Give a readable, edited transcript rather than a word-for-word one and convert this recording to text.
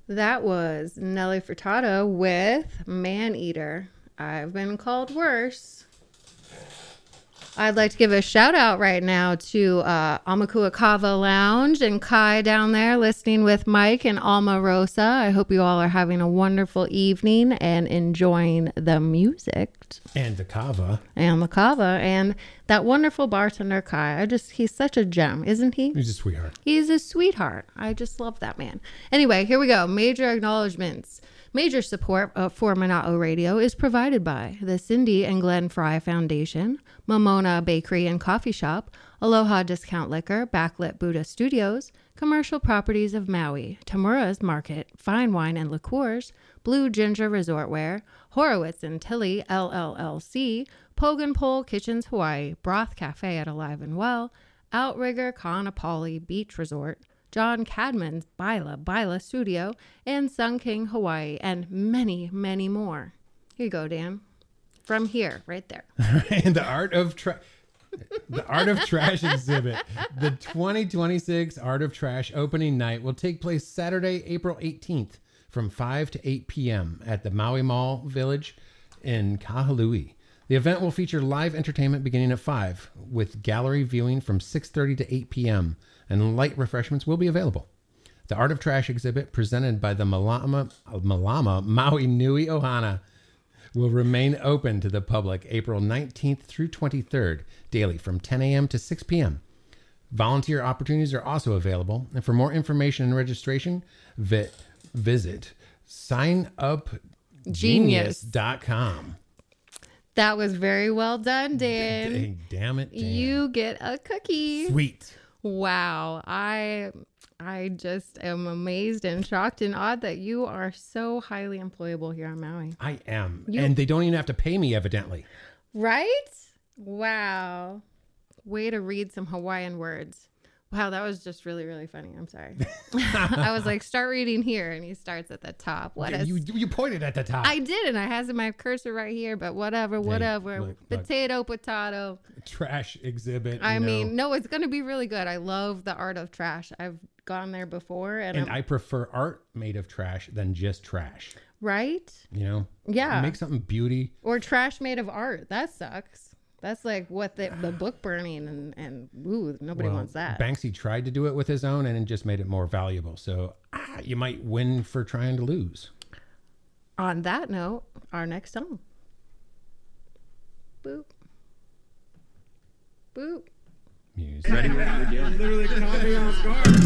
That was Nelly Furtado with Man Eater. I've been called worse. I'd like to give a shout out right now to Amakua Kava Lounge and Kai down there listening with Mike and Alma Rosa. I hope you all are having a wonderful evening and enjoying the music. And the kava. And the kava. And that wonderful bartender Kai. He's such a gem, isn't he? He's a sweetheart. He's a sweetheart. I just love that man. Anyway, here we go. Major acknowledgments. Major support for Mana'o Radio is provided by the Cindy and Glenn Fry Foundation, Momona Bakery and Coffee Shop, Aloha Discount Liquor, Backlit Buddha Studios, Commercial Properties of Maui, Tamura's Market, Fine Wine and Liqueurs, Blue Ginger Resort Wear, Horowitz and Tilly LLLC, Pogan Pole Kitchens Hawaii, Broth Cafe at Alive and Well, Outrigger Kaanapali Beach Resort, John Cadman's Baila Studio, and Sun King Hawaii, and many, many more. Here you go, Dan. From here, right there. And the Art of Trash exhibit. The 2026 Art of Trash opening night will take place Saturday, April 18th from 5 to 8 p.m. at the Maui Mall Village in Kahului. The event will feature live entertainment beginning at 5 with gallery viewing from 6:30 to 8 p.m. and light refreshments will be available. The Art of Trash exhibit presented by the Malama Maui Nui Ohana will remain open to the public April 19th through 23rd, daily from 10 a.m. to 6 p.m. Volunteer opportunities are also available. And for more information and registration, visit signupgenius.com. That was very well done, Dan. Damn it, Dan. You get a cookie. Sweet. Wow. I just am amazed and shocked and awed that you are so highly employable here on Maui. I am. And they don't even have to pay me, evidently. Right? Wow. Way to read some Hawaiian words. Wow, that was just really, really funny. I'm sorry. I was like, start reading here, and he starts at the top. You pointed at the top. I did, and I has my cursor right here, but whatever. Look. Potato. Trash exhibit. I mean, no, it's going to be really good. I love the Art of Trash. I've gone there before. And I prefer art made of trash than just trash. Right? You know? Yeah. Make something beauty. Or trash made of art. That sucks. That's like what the book burning and nobody wants that. Banksy tried to do it with his own and it just made it more valuable. So you might win for trying to lose. On that note, our next song. Boop. Boop. Music. Ready? I'm literally caught me off guard.